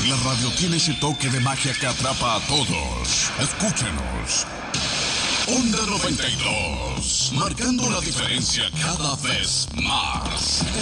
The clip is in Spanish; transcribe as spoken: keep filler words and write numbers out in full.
La radio tiene ese toque de magia que atrapa a todos. Escúchenos. Onda noventa y dos, marcando la diferencia cada vez más.